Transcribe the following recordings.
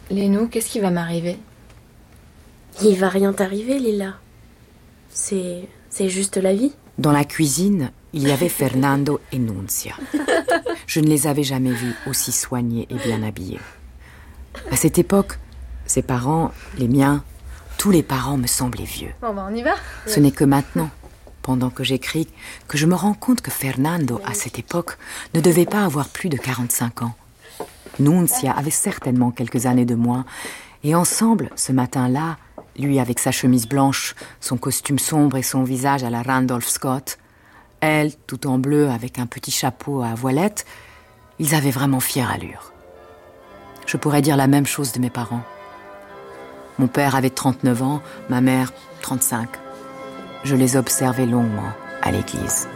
Lénou, qu'est-ce qui va m'arriver? Il va rien t'arriver, Lila. C'est juste la vie. Dans la cuisine, il y avait Fernando et Nunzia. Je ne les avais jamais vus aussi soignés et bien habillés. À cette époque, ses parents, les miens, tous les parents me semblaient vieux. Bon, on y va. Ce n'est que maintenant, pendant que j'écris, que je me rends compte que Fernando, à cette époque, ne devait pas avoir plus de 45 ans. Nunzia avait certainement quelques années de moins, et ensemble, ce matin-là, lui avec sa chemise blanche, son costume sombre et son visage à la Randolph Scott, elle, tout en bleu avec un petit chapeau à voilette, ils avaient vraiment fière allure. Je pourrais dire la même chose de mes parents. Mon père avait 39 ans, ma mère 35. Je les observais longuement à l'église.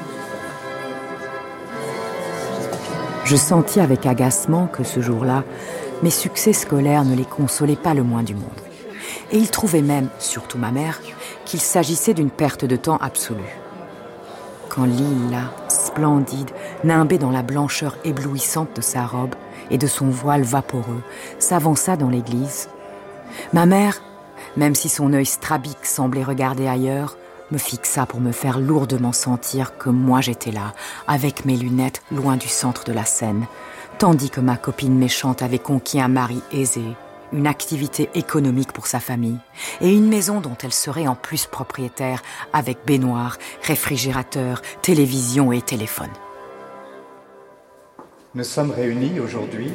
Je sentis avec agacement que ce jour-là, mes succès scolaires ne les consolaient pas le moins du monde. Et ils trouvaient même, surtout ma mère, qu'il s'agissait d'une perte de temps absolue. Quand Lila, splendide, nimbée dans la blancheur éblouissante de sa robe et de son voile vaporeux, s'avança dans l'église, ma mère, même si son œil strabique semblait regarder ailleurs, me fixa pour me faire lourdement sentir que moi j'étais là, avec mes lunettes loin du centre de la scène, tandis que ma copine méchante avait conquis un mari aisé, une activité économique pour sa famille, et une maison dont elle serait en plus propriétaire, avec baignoire, réfrigérateur, télévision et téléphone. Nous sommes réunis aujourd'hui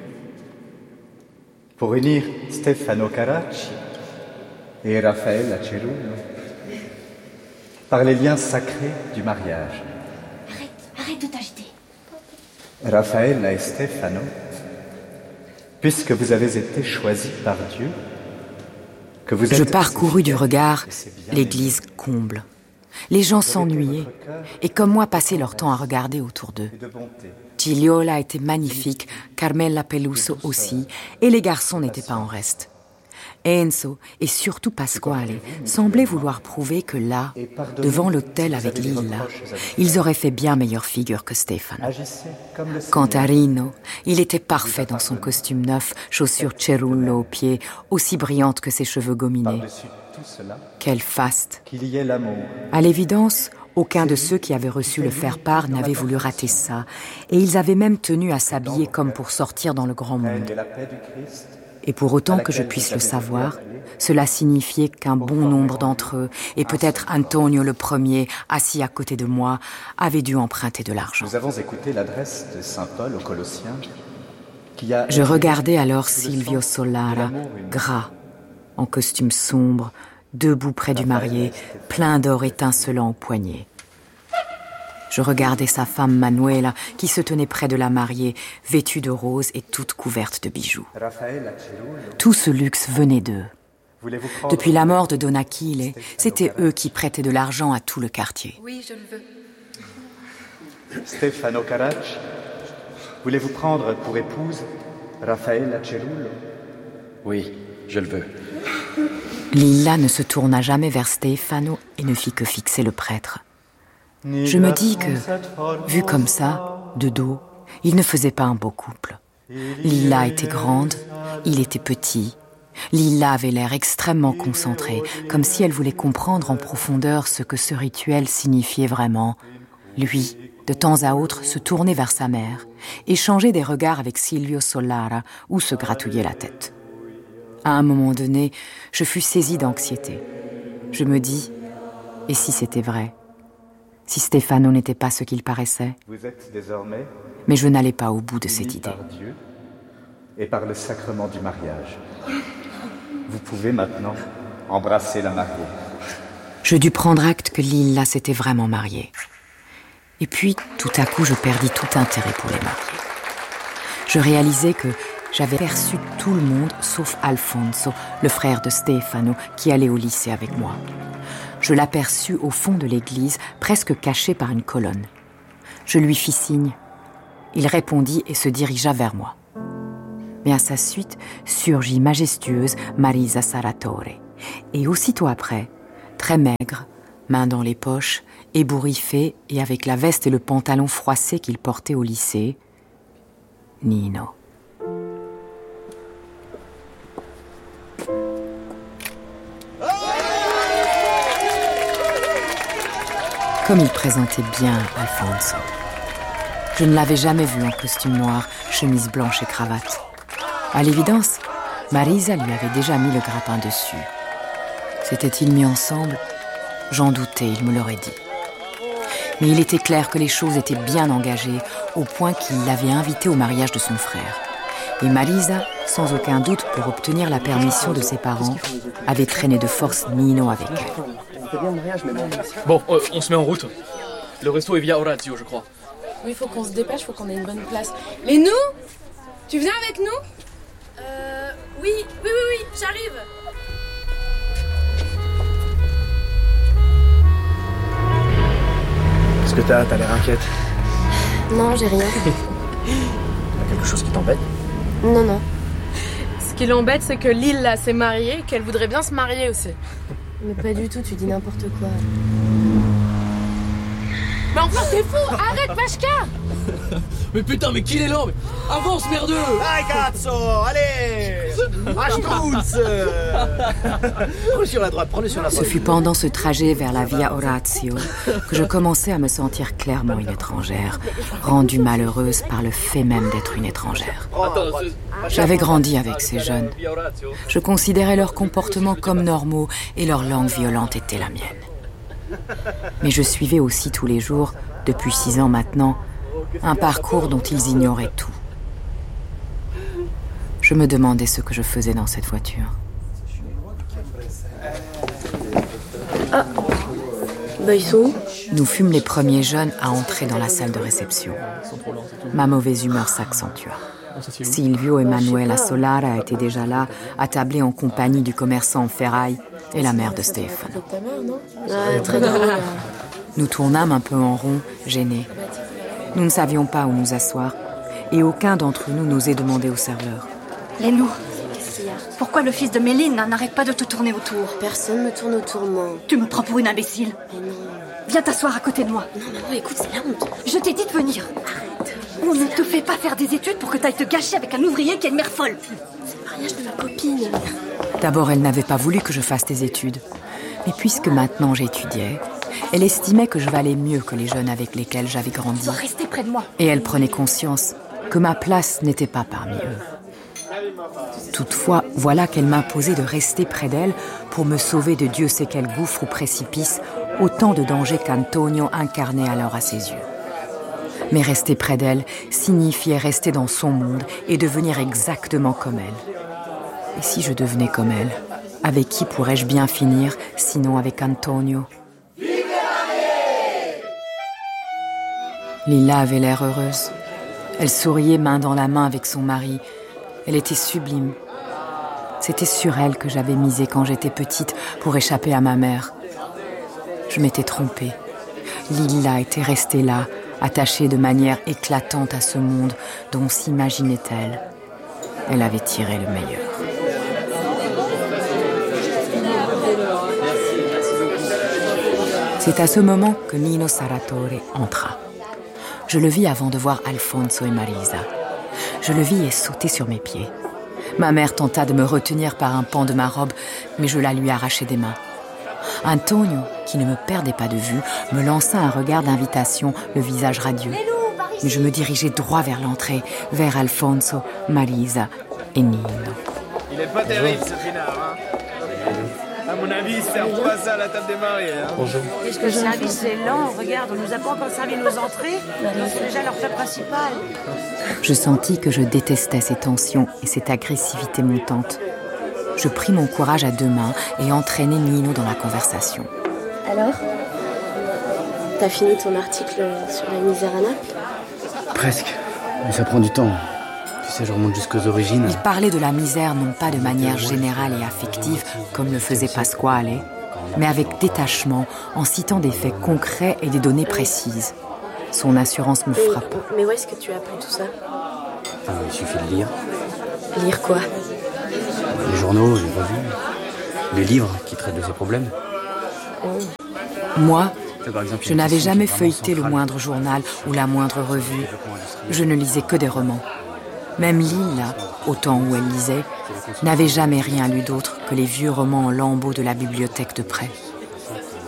pour unir Stefano Carracci et Raffaella Cerullo par les liens sacrés du mariage. Arrête de t'agiter. Raffaella et Stefano, puisque vous avez été choisis par Dieu, que vous êtes... Je parcourus du regard l'église comble. Les gens s'ennuyaient et comme moi passaient leur temps à regarder autour d'eux. Gigliola était magnifique, Carmela Peluso aussi, et les garçons n'étaient pas en reste. Enzo et surtout Pasquale semblaient vouloir prouver que là, devant l'autel avec Lilla, ils auraient fait bien meilleure figure que Stefano. Quant à Rino, il était parfait dans son costume neuf, chaussures Cerullo aux pieds, aussi brillantes que ses cheveux gominés. Quel faste! À l'évidence, aucun de ceux qui avaient reçu le faire-part n'avait voulu rater ça, et ils avaient même tenu à s'habiller comme pour sortir dans le grand monde. Et pour autant que je puisse le savoir, cela signifiait qu'un bon nombre d'entre eux, et peut-être Antonio le premier, assis à côté de moi, avaient dû emprunter de l'argent. Nous avons écouté l'adresse de saint Paul aux Colossiens, Je regardais alors Silvio Solara, gras, en costume sombre, debout près du marié, plein d'or étincelant au poignet. Je regardais sa femme Manuela qui se tenait près de la mariée, vêtue de rose et toute couverte de bijoux. Tout ce luxe venait d'eux. Depuis la mort de Don Achille, c'était eux qui prêtaient de l'argent à tout le quartier. Oui, je le veux. Stefano Carracci, voulez-vous prendre pour épouse Raffaella Cerullo? Oui, je le veux. Lilla ne se tourna jamais vers Stefano et ne fit que fixer le prêtre. Je me dis que, vu comme ça, de dos, il ne faisait pas un beau couple. Lilla était grande, il était petit. Lilla avait l'air extrêmement concentrée, comme si elle voulait comprendre en profondeur ce que ce rituel signifiait vraiment. Lui, de temps à autre, se tournait vers sa mère, échangeait des regards avec Silvio Solara ou se gratouillait la tête. À un moment donné, je fus saisie d'anxiété. Je me dis, et si c'était vrai ? Si Stefano n'était pas ce qu'il paraissait ? Vous êtes désormais Mais je n'allais pas au bout de cette idée. par Dieu et par le sacrement du mariage. Vous pouvez maintenant embrasser la mariée. Je dus prendre acte que Lilla s'était vraiment mariée. Et puis, tout à coup, je perdis tout intérêt pour les mariés. Je réalisais que j'avais perçu tout le monde, sauf Alfonso, le frère de Stefano, qui allait au lycée avec moi. Je l'aperçus au fond de l'église, presque caché par une colonne. Je lui fis signe. Il répondit et se dirigea vers moi. Mais à sa suite surgit majestueuse Marisa Sarratore. Et aussitôt après, très maigre, mains dans les poches, ébouriffé et avec la veste et le pantalon froissé qu'il portait au lycée, Nino. Comme il présentait bien Alfonso. Je ne l'avais jamais vu en costume noir, chemise blanche et cravate. À l'évidence, Marisa lui avait déjà mis le grappin dessus. S'étaient-ils mis ensemble? J'en doutais, il me l'aurait dit. Mais il était clair que les choses étaient bien engagées, au point qu'il l'avait invité au mariage de son frère. Et Marisa, sans aucun doute pour obtenir la permission de ses parents, avait traîné de force Nino avec elle. Bon, on se met en route. Le resto est via Orazio, je crois. Oui, il faut qu'on se dépêche, faut qu'on ait une bonne place. Mais nous? Tu viens avec nous? Oui, j'arrive. Qu'est-ce que t'as l'air inquiète. Non, j'ai rien. Y'a quelque chose qui t'embête? Non. Ce qui l'embête, c'est que Lille, là, s'est mariée et qu'elle voudrait bien se marier aussi. Mais pas du tout, tu dis n'importe quoi. Mais enfin, t'es fou! Arrête, Pashka! Mais putain, mais qu'il est lent! Avance, merdeux! Dai, cazzo! Allez! Astruz! Prends-le sur la droite, prends-le sur la droite. Ce fut pendant ce trajet vers la Via Orazio que je commençais à me sentir clairement une étrangère, rendue malheureuse par le fait même d'être une étrangère. J'avais grandi avec ces jeunes. Je considérais leur comportement comme normaux et leur langue violente était la mienne. Mais je suivais aussi tous les jours, depuis 6 ans maintenant, un parcours dont ils ignoraient tout. Je me demandais ce que je faisais dans cette voiture. Ah, ils sont où? Nous fûmes les premiers jeunes à entrer dans la salle de réception. Ma mauvaise humeur s'accentua. Silvio et Manuela Solara étaient déjà là, attablés en compagnie du commerçant en ferraille et la mère de Stefano. Très drôle. Nous tournâmes un peu en rond, gênés. Nous ne savions pas où nous asseoir, et aucun d'entre nous n'osait demander au serveur. Lénou, pourquoi le fils de Méline n'arrête pas de te tourner autour? Personne me tourne autour, moi. Tu me prends pour une imbécile. Mais non. Viens t'asseoir à côté de moi. Non, maman, écoute, c'est la honte. Je t'ai dit de venir. Arrête. On ne te fait pas faire des études pour que t'ailles te gâcher avec un ouvrier qui a une mère folle. C'est le mariage de ma copine. D'abord, elle n'avait pas voulu que je fasse des études. Mais puisque maintenant j'étudiais, elle estimait que je valais mieux que les jeunes avec lesquels j'avais grandi. Sois resté près de moi. Et elle prenait conscience que ma place n'était pas parmi eux. Toutefois, voilà qu'elle m'imposait de rester près d'elle pour me sauver de Dieu sait quel gouffre ou précipice, autant de dangers qu'Antonio incarnait alors à ses yeux. Mais rester près d'elle signifiait rester dans son monde et devenir exactement comme elle. Et si je devenais comme elle, avec qui pourrais-je bien finir, sinon avec Antonio? Lila avait l'air heureuse. Elle souriait main dans la main avec son mari. Elle était sublime. C'était sur elle que j'avais misé quand j'étais petite pour échapper à ma mère. Je m'étais trompée. Lila était restée là, attachée de manière éclatante à ce monde dont s'imaginait-elle. Elle avait tiré le meilleur. C'est à ce moment que Nino Sarratore entra. Je le vis avant de voir Alfonso et Marisa. Je le vis et sauter sur mes pieds. Ma mère tenta de me retenir par un pan de ma robe, mais je la lui arrachai des mains. Antonio, qui ne me perdait pas de vue, me lança un regard d'invitation, le visage radieux. Mais je me dirigeai droit vers l'entrée, vers Alfonso, Marisa et Nino. Il est pas terrible ce pinard, hein. À mon avis, il sert pas ça à la table des mariés, hein. Bonjour. Est-ce que le service est lent? Regarde, on nous a pas encore servi nos entrées. C'est déjà leur plat principal. Je sentis que je détestais ces tensions et cette agressivité montante. Je pris mon courage à 2 mains et entraînai Nino dans la conversation. Alors? T'as fini ton article sur la misère à Naples? Presque. Mais ça prend du temps. Tu sais, je remonte jusqu'aux origines. Il parlait de la misère non pas de manière générale et affective, comme le faisait Pasquale, mais avec détachement, en citant des faits concrets et des données précises. Son assurance me frappa. Mais où est-ce que tu as appris tout ça? Il suffit de lire. Lire quoi? Les journaux, les revues, les livres qui traitent de ces problèmes. Moi, je n'avais jamais feuilleté le moindre journal ou la moindre revue. Je ne lisais que des romans. Même Lila, au temps où elle lisait, n'avait jamais rien lu d'autre que les vieux romans en lambeaux de la bibliothèque de près.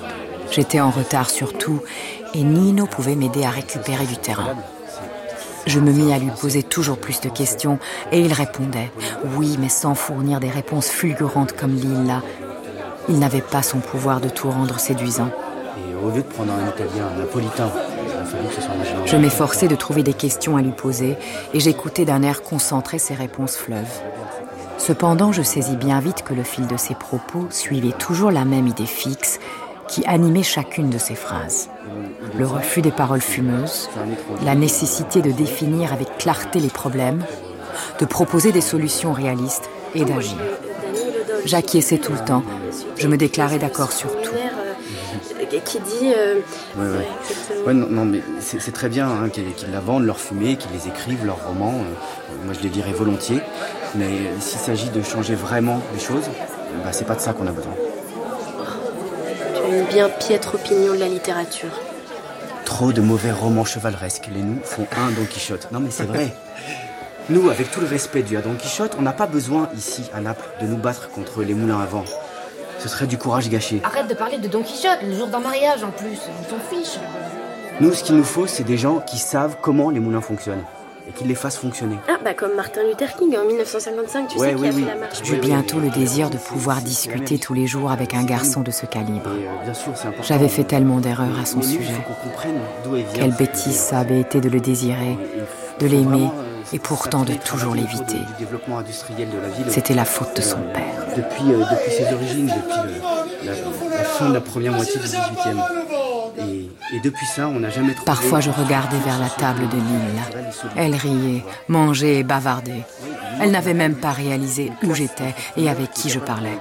J'étais en retard sur tout et Nino pouvait m'aider à récupérer du terrain. Je me mis à lui poser toujours plus de questions et il répondait. Oui, mais sans fournir des réponses fulgurantes comme Lilla. Il n'avait pas son pouvoir de tout rendre séduisant. Et au lieu de prendre un italien napolitain, il a fallu que ce soit un géant. Je m'efforçais de trouver des questions à lui poser et j'écoutais d'un air concentré ses réponses fleuves. Cependant, je saisis bien vite que le fil de ses propos suivait toujours la même idée fixe qui animait chacune de ses phrases. Le refus des paroles fumeuses, la nécessité de définir avec clarté les problèmes, de proposer des solutions réalistes et d'agir. J'acquiesçais tout le temps, je me déclarais d'accord sur tout. Qui dit... Ouais, non, mais c'est très bien hein, qu'ils la vendent, leur fumée, qu'ils les écrivent, leurs romans. Moi, je les dirais volontiers. Mais s'il s'agit de changer vraiment les choses, bah, c'est pas de ça qu'on a besoin. Tu as une bien piètre opinion de la littérature. Trop de mauvais romans chevaleresques. Les nous font un Don Quichotte. Non, mais c'est vrai. Nous, avec tout le respect dû à Don Quichotte, on n'a pas besoin, ici, à Naples, de nous battre contre les moulins à vent. Ce serait du courage gâché. Arrête de parler de Don Quichotte, le jour d'un mariage en plus. On s'en fiche. Nous, ce qu'il nous faut, c'est des gens qui savent comment les moulins fonctionnent. Et qui les fassent fonctionner. Ah, bah comme Martin Luther King en 1955, tu sais, qui a fait la marche. J'eus bientôt le désir de pouvoir discuter tous les jours avec un garçon de ce calibre. J'avais fait tellement d'erreurs à son sujet. Quelle bêtise ça avait été de le désirer, de l'aimer, et pourtant de toujours l'éviter. C'était la faute de son père. Depuis ses origines, depuis la fin de la première moitié du XVIIIe. Et depuis ça, on n'a jamais trouvé... Parfois, je regardais vers la table de Lilla. Elle riait, mangeait et bavardait. Elle n'avait même pas réalisé où j'étais et avec qui je parlais.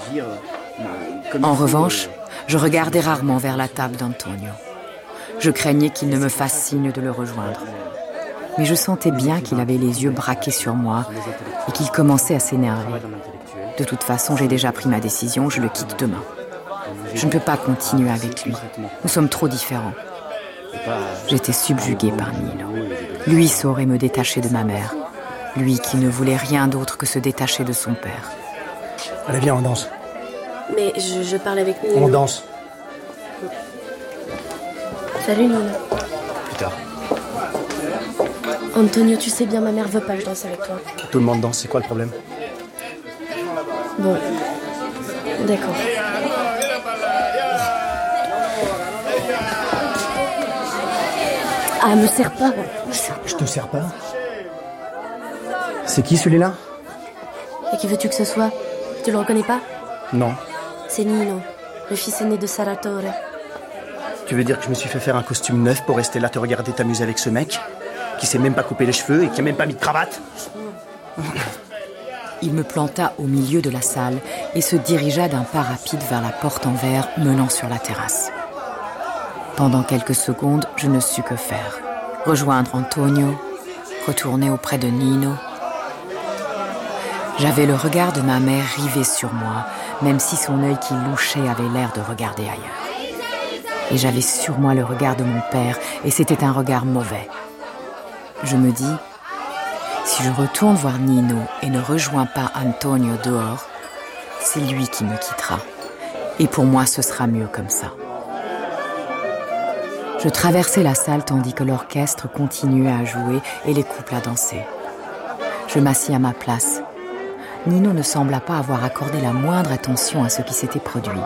En revanche, je regardais rarement vers la table d'Antonio. Je craignais qu'il ne me fasse signe de le rejoindre. Mais je sentais bien qu'il avait les yeux braqués sur moi et qu'il commençait à s'énerver. De toute façon, j'ai déjà pris ma décision, je le quitte demain. Je ne peux pas continuer avec lui. Nous sommes trop différents. J'étais subjuguée par Nino. Lui saurait me détacher de ma mère. Lui qui ne voulait rien d'autre que se détacher de son père. Allez, viens, on danse. Mais je parle avec Nino. On danse. Salut Nino. Plus tard. Antonio, tu sais bien, ma mère veut pas que je danse avec toi. Tout le monde danse, c'est quoi le problème? Bon, d'accord. Ah, me serre pas. Je te sers pas. C'est qui celui-là? Et qui veux-tu que ce soit? Tu le reconnais pas? Non. C'est Nino, le fils aîné de Salvatore. Tu veux dire que je me suis fait faire un costume neuf pour rester là te regarder t'amuser avec ce mec qui sait même pas couper les cheveux et qui a même pas mis de cravate? Il me planta au milieu de la salle et se dirigea d'un pas rapide vers la porte en verre menant sur la terrasse. Pendant quelques secondes, je ne sus que faire. Rejoindre Antonio, retourner auprès de Nino. J'avais le regard de ma mère rivé sur moi, même si son œil qui louchait avait l'air de regarder ailleurs. Et j'avais sur moi le regard de mon père, et c'était un regard mauvais. Je me dis, si je retourne voir Nino et ne rejoins pas Antonio dehors, c'est lui qui me quittera. Et pour moi, ce sera mieux comme ça. Je traversais la salle tandis que l'orchestre continuait à jouer et les couples à danser. Je m'assis à ma place. Nino ne sembla pas avoir accordé la moindre attention à ce qui s'était produit.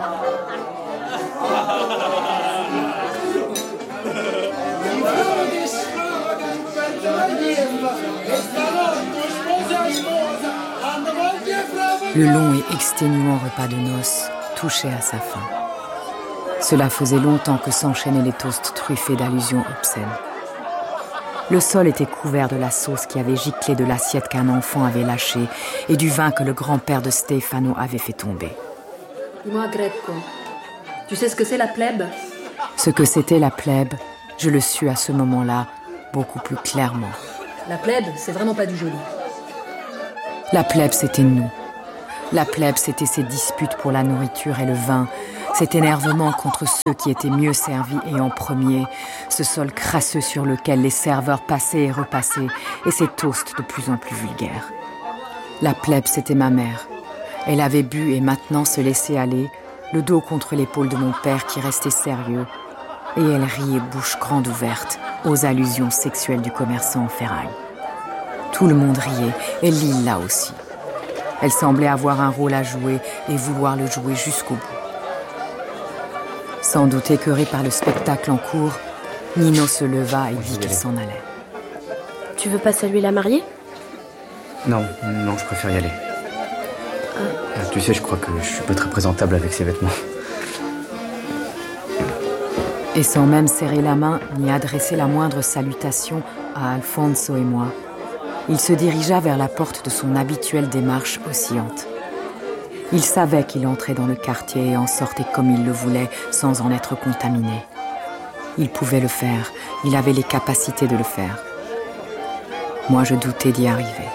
Le long et exténuant repas de noces touchait à sa fin. Cela faisait longtemps que s'enchaînaient les toasts truffés d'allusions obscènes. Le sol était couvert de la sauce qui avait giclé de l'assiette qu'un enfant avait lâchée et du vin que le grand-père de Stefano avait fait tomber. Dis-moi, Greco, tu sais ce que c'est la plèbe? Ce que c'était la plèbe, je le sus à ce moment-là beaucoup plus clairement. La plèbe, c'est vraiment pas du joli. La plèbe, c'était nous. La plèbe, c'était ces disputes pour la nourriture et le vin, cet énervement contre ceux qui étaient mieux servis et en premier, ce sol crasseux sur lequel les serveurs passaient et repassaient, et ces toasts de plus en plus vulgaires. La plèbe, c'était ma mère. Elle avait bu et maintenant se laissait aller, le dos contre l'épaule de mon père qui restait sérieux, et elle riait bouche grande ouverte aux allusions sexuelles du commerçant en ferraille. Tout le monde riait, et Lila aussi. Elle semblait avoir un rôle à jouer et vouloir le jouer jusqu'au bout. Sans doute écœuré par le spectacle en cours, Nino se leva et dit qu'il s'en allait. Tu veux pas saluer la mariée? Non, je préfère y aller. Tu sais, je crois que je suis pas très présentable avec ces vêtements. Et sans même serrer la main ni adresser la moindre salutation à Alfonso et moi, il se dirigea vers la porte de son habituelle démarche oscillante. Il savait qu'il entrait dans le quartier et en sortait comme il le voulait, sans en être contaminé. Il pouvait le faire, il avait les capacités de le faire. Moi, je doutais d'y arriver.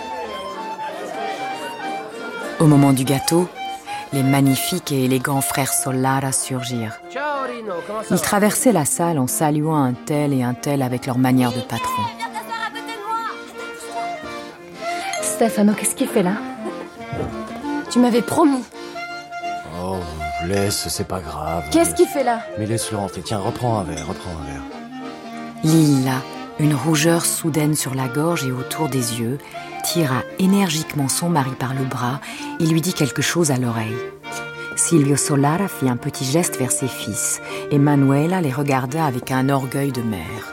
Au moment du gâteau, les magnifiques et élégants frères Sollara surgirent. Ils traversaient la salle en saluant un tel et un tel avec leur manière de patron. Stefano, qu'est-ce qu'il fait là? Tu m'avais promis. Oh, laisse, c'est pas grave. Qu'est-ce qu'il fait là? Mais laisse-le rentrer. Tiens, reprends un verre. Lila, une rougeur soudaine sur la gorge et autour des yeux, tira énergiquement son mari par le bras et lui dit quelque chose à l'oreille. Silvio Sollara fit un petit geste vers ses fils et Manuela les regarda avec un orgueil de mère.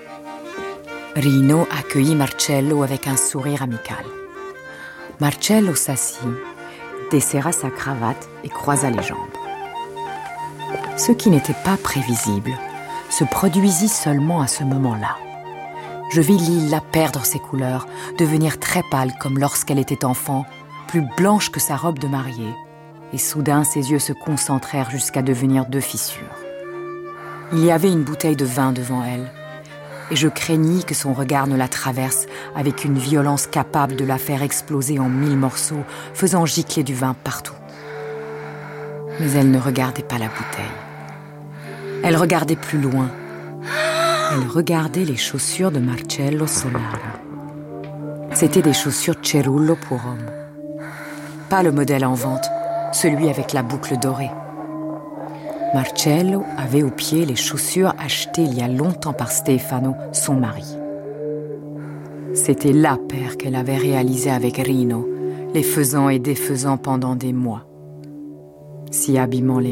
Rino accueillit Marcello avec un sourire amical. Marcello s'assit, desserra sa cravate et croisa les jambes. Ce qui n'était pas prévisible se produisit seulement à ce moment-là. Je vis Lila perdre ses couleurs, devenir très pâle comme lorsqu'elle était enfant, plus blanche que sa robe de mariée, et soudain ses yeux se concentrèrent jusqu'à devenir 2 fissures. Il y avait une bouteille de vin devant elle, et je craignis que son regard ne la traverse avec une violence capable de la faire exploser en 1000 morceaux, faisant gicler du vin partout. Mais elle ne regardait pas la bouteille. Elle regardait plus loin. Elle regardait les chaussures de Marcello Sollara. C'étaient des chaussures Cerullo pour homme. Pas le modèle en vente, celui avec la boucle dorée. Marcello avait aux pieds les chaussures achetées il y a longtemps par Stefano, son mari. C'était la paire qu'elle avait réalisée avec Rino, les faisant et défaisant pendant des mois. Si habillement les